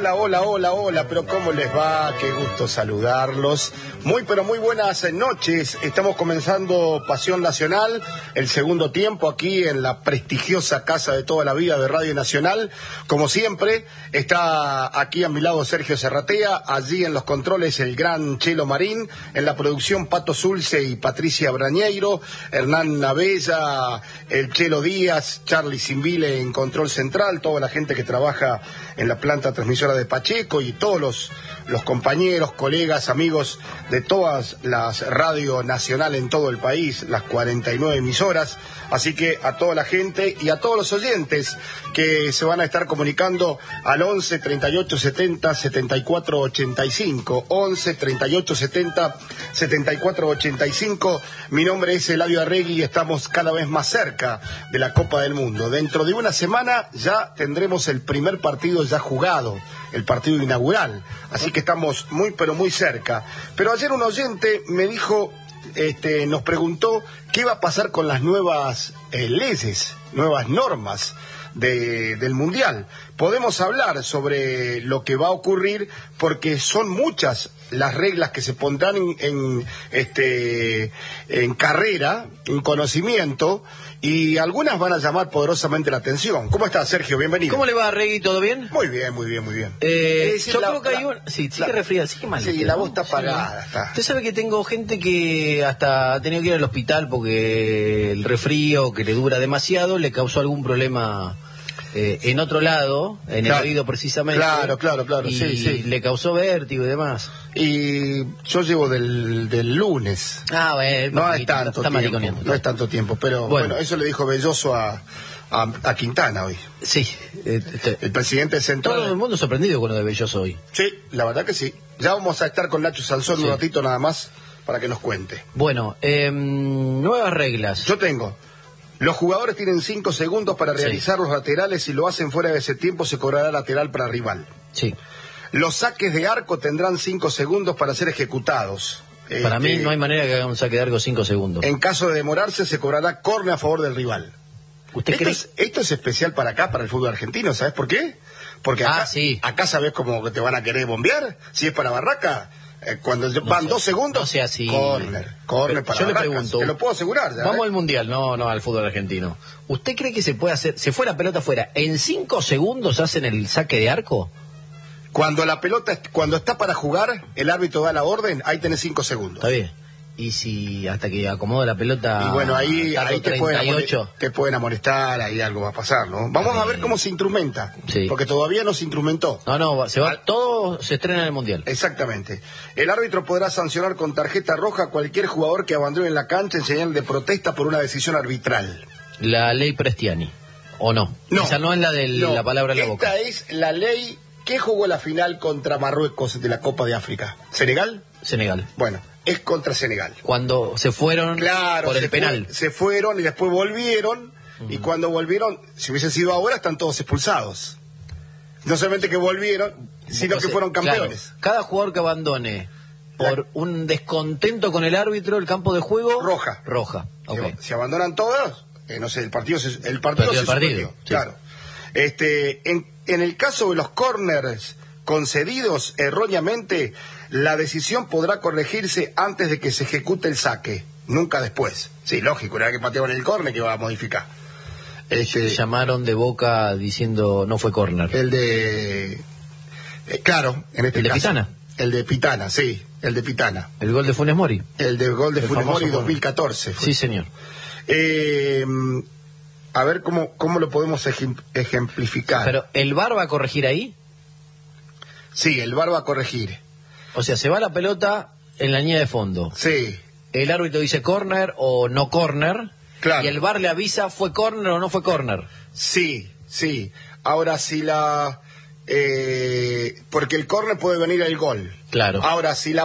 Hola, pero ¿cómo les va? Qué gusto saludarlos. Pero muy buenas noches. Estamos comenzando Pasión Nacional, el segundo tiempo aquí en la prestigiosa casa de toda la vida de Radio Nacional. Como siempre, está aquí a mi lado Sergio Serratea, allí en los controles el gran Chelo Marín, en la producción Pato Zulce y Patricia Brañeiro, Hernán Navella, el Chelo Díaz, Charlie Simbile en control central, toda la gente que trabaja en la planta transmisora de Pacheco y todos los compañeros, colegas, amigos de todas las Radio Nacional en todo el país, las 49 emisoras. Así que a toda la gente y a todos los oyentes que se van a estar comunicando al 11 38 70 74 85, 11 38 70 74 85. Mi nombre es Eladio Arregui y estamos cada vez más cerca de la Copa del Mundo. Dentro de una semana ya tendremos el primer partido ya jugado, el partido inaugural, así que estamos muy cerca. Pero ayer un oyente me dijo, nos preguntó qué va a pasar con las nuevas leyes, nuevas normas del Mundial. Podemos hablar sobre lo que va a ocurrir porque son muchas las reglas que se pondrán en carrera, en conocimiento, y algunas van a llamar poderosamente la atención. ¿Cómo está, Sergio? Bienvenido. ¿Cómo le va, Regui? ¿Todo bien? Muy bien. Yo creo que hay un... Sí, que resfría, sí que mal. Sí, la voz está apagada. Sí. Usted sabe que tengo gente que hasta ha tenido que ir al hospital porque el resfrío que le dura demasiado le causó algún problema en otro lado, en el oído precisamente. Claro. Y sí. Le causó vértigo y demás. Y yo llevo del lunes. Bueno, no es tanto tiempo. No es tanto tiempo, pero bueno, eso le dijo Belloso a Quintana hoy. Sí. El presidente central. Todo el mundo sorprendido con lo de Belloso hoy. Sí, la verdad que sí. Ya vamos a estar con Nacho Sansón un ratito nada más para que nos cuente. Bueno, nuevas reglas. Yo tengo. Los jugadores tienen 5 segundos para realizar los laterales. Si lo hacen fuera de ese tiempo, se cobrará lateral para rival. Sí. Los saques de arco tendrán 5 segundos para ser ejecutados. Para mí no hay manera que haga un saque de arco 5 segundos. En caso de demorarse, se cobrará córner a favor del rival. Esto es especial para acá, para el fútbol argentino. ¿Sabes por qué? Porque acá sabes cómo te van a querer bombear. Si es para Barraca, cuando van 2 segundos, no sea así. Córner para yo Barracas. Le pregunto, te lo puedo asegurar. Vamos al Mundial, no al fútbol argentino. ¿Usted cree que se puede hacer, se fue la pelota afuera, en 5 segundos hacen el saque de arco? Cuando la pelota, cuando está para jugar, el árbitro da la orden, ahí tenés 5 segundos. Está bien. Y si hasta que acomoda la pelota... Y bueno, ahí te pueden amonestar, ahí algo va a pasar, ¿no? Vamos a ver cómo se instrumenta, porque todavía no se instrumentó. Todo se estrena en el Mundial. Exactamente. El árbitro podrá sancionar con tarjeta roja a cualquier jugador que abandone la cancha en señal de protesta por una decisión arbitral. La ley Prestiani, ¿o no? No. Esa no es la de la palabra en la boca. Esta es la ley que jugó la final contra Marruecos de la Copa de África. ¿Senegal? Senegal. Bueno, es contra Senegal. Cuando se fueron por el penal. Se fueron y después volvieron, y cuando volvieron, si hubiese sido ahora, están todos expulsados. No solamente que volvieron, sino que fueron campeones. Claro, cada jugador que abandone por un descontento con el árbitro el campo de juego... Roja. Okay. Si abandonan todos, no sé, el partido se suspendió. Sí. Claro. En el caso de los corners concedidos erróneamente, la decisión podrá corregirse antes de que se ejecute el saque, nunca después. Sí, lógico, era que pateaban el córner que iba a modificar. Llamaron de Boca diciendo no fue córner. El de... claro, en este caso. ¿El de Pitana? El de Pitana, sí, el de Pitana. ¿El gol de Funes Mori? El gol de Funes Mori 2014. Fue. Sí, señor. A ver cómo lo podemos ejemplificar. ¿Pero el VAR va a corregir ahí? Sí, el VAR va a corregir. O sea, se va la pelota en la línea de fondo. Sí. El árbitro dice córner o no córner. Claro. Y el VAR le avisa fue córner o no fue córner. Sí. Ahora, si porque el córner puede venir el gol. Claro. Ahora, si la